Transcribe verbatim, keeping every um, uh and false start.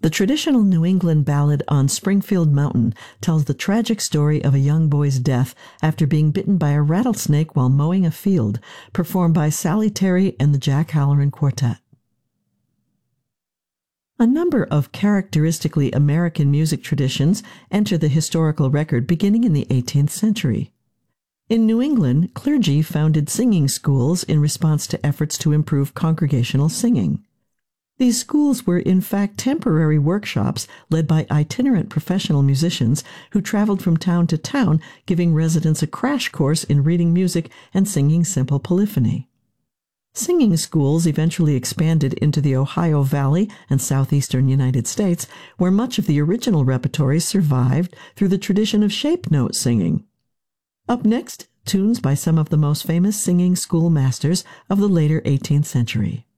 The traditional New England ballad On Springfield Mountain tells the tragic story of a young boy's death after being bitten by a rattlesnake while mowing a field, performed by Sally Terry and the Jack Halloran Quartet. A number of characteristically American music traditions enter the historical record beginning in the eighteenth century. In New England, clergy founded singing schools in response to efforts to improve congregational singing. These schools were in fact temporary workshops led by itinerant professional musicians who traveled from town to town, giving residents a crash course in reading music and singing simple polyphony. Singing schools eventually expanded into the Ohio Valley and southeastern United States, where much of the original repertory survived through the tradition of shape note singing. Up next, tunes by some of the most famous singing school masters of the later eighteenth century.